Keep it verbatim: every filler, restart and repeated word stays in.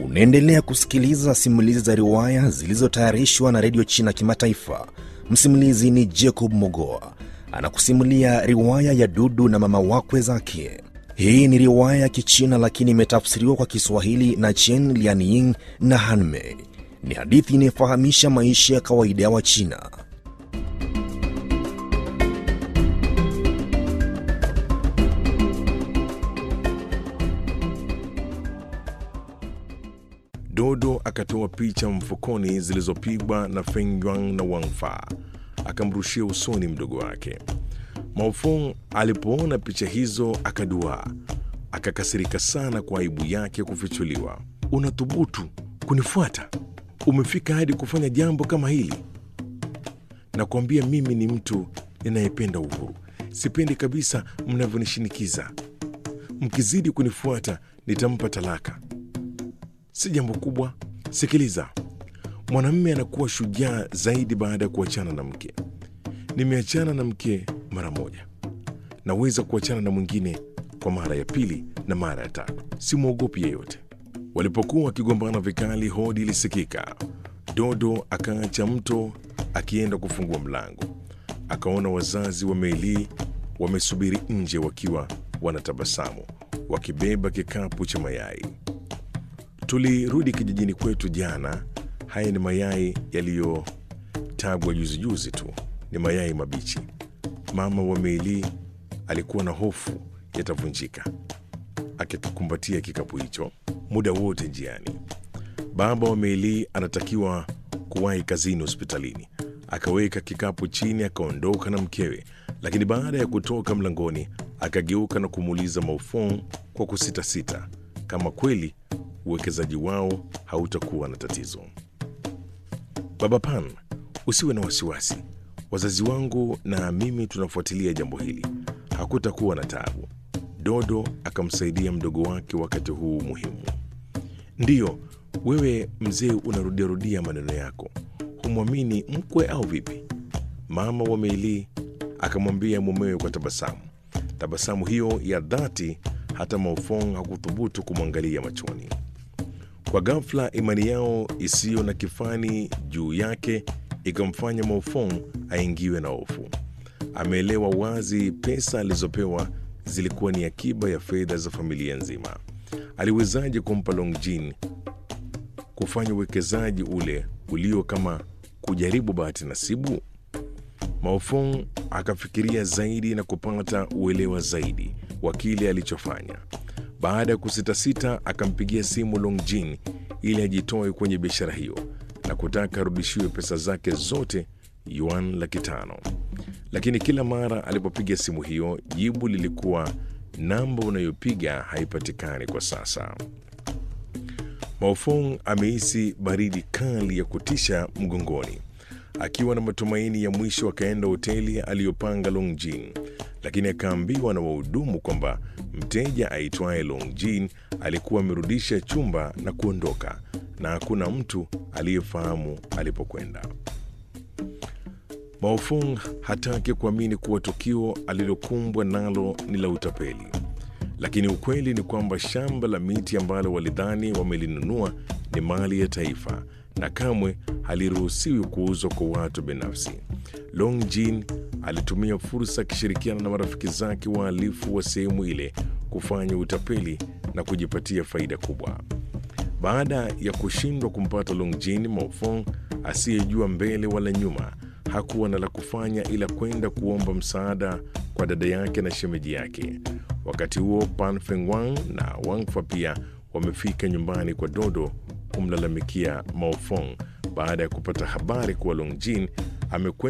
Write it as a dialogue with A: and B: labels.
A: Unaendelea kusikiliza simulizi za riwaya zilizotayarishwa na Radio China Kimataifa. Msimulizi ni Jacob Mogoa. Anakusimulia riwaya ya Dudu na mama wakwe zake. Hii ni riwaya ya Kichina lakini imetafsiriwa kwa Kiswahili na Chen Lianying na Hanmei. Ni hadithi inayofahamisha maisha ya kawaida ya Wachina.
B: Dodo akatoa picha mfukoni zilizopigwa na Feng Yuan na Wang Fa. Akamrushia usoni mdogo wake. Mao Feng alipoona picha hizo akaduaa. Akakasirika sana kwa aibu yake kufichuliwa. Unathubutu kunifuata? Umefika hadi kufanya jambo kama hili? Nakwambia mimi ni mtu ninayependa uhuru. Sipendi kabisa mnavyonishinikiza. Mkizidi kunifuata nitampa talaka. Si jambo kubwa. Sikiliza, mwanamume anakuwa shujaa zaidi baada ya kuachana na mke. Nimeachana na mke mara moja, naweza kuachana na mwingine kwa mara ya pili na mara ya tatu. Simwogopi yeyote. Walipokuwa wakigombana vikali, hodi ilisikika. Dodo akaacha mto akienda kufungua mlango. Akaona wazazi wa Meili wamesubiri nje wakiwa wanatabasamu, wakibeba kikapu cha mayai. Tulirudi kijijini kwetu jana. Haya ni mayai yaliyotagwa juzi juzi tu. Ni mayai mabichi. Mama wa Meili alikuwa na hofu yatavunjika, akitukumbatia kikapu hicho muda wote njiani. Baba wa Meili anatakiwa kuwahi kazini hospitalini. Akaweka kikapu chini akaondoka na mkewe, lakini baada ya kutoka mlangoni akageuka na kumuuliza Mao Feng kwa kusitasita kama kweli uwekezaji wao hautakuwa na tatizo. Baba Pan, usiwe na wasiwasi. Wazazi wangu na mimi tunafuatilia jambo hili. Hakutakuwa na taabu. Dodo akamsaidia mdogo wake wakati huu muhimu. Ndiyo, wewe mzee unarudiarudia maneno yako. Humwamini mkwe au vipi? Mama wa Meili akamwambia mumewe kwa tabasamu. Tabasamu hiyo ya dhati hata Mao Feng hakuthubutu kumwangalia machoni. Kwa ghafla imani yao isiyo na kifani juu yake ikamfanya Mao Feng aingiwe na hofu. Ameelewa wazi pesa alizopewa zilikuwa ni akiba ya fedha za familia nzima. Aliwezaje kumpa Longjin kufanya uwekezaji ule ulio kama kujaribu bahati nasibu? Mao Feng akafikiria zaidi na kupata uelewa zaidi wa kile alichofanya. Baada ya kusitasita akampigia simu Longjin ili ajitoe kwenye biashara hiyo na kutaka arudishiwe pesa zake zote, yuan laki tano. Lakini kila mara alipopiga simu hiyo jibu lilikuwa namba unayopiga haipatikani kwa sasa. Mao Feng amehisi baridi kali ya kutisha mgongoni. Akiwa na matumaini ya mwisho akaenda hoteli aliyopanga Longjin, lakini akaambiwa na wahudumu kwamba mteja aitwaye Longjin alikuwa amerudisha chumba na kuondoka na hakuna mtu aliyefahamu alipokwenda. Mao Feng hataki kuamini kuwa tukio alilokumbwa nalo ni la utapeli. Lakini ukweli ni kwamba shamba la miti ambalo walidhani wamelinunua ni mali ya taifa na kamwe haliruhusiwi kuuzwa kwa watu binafsi. Longjin alitumia fursa akishirikiana na marafiki zake wahalifu wa sehemu ile kufanya utapeli na kujipatia faida kubwa. Baada ya kushindwa kumpata Longjin, Mao Feng asiyejua mbele wala nyuma hakuwa na la kufanya ila kwenda kuomba msaada kwa dada yake na shemeji yake. Wakati huo Pan Fengwang na Wang Fa pia wamefika nyumbani kwa Dodo kumlalamikia Mao Feng baada ya kupata habari kuwa Longjin amekwenda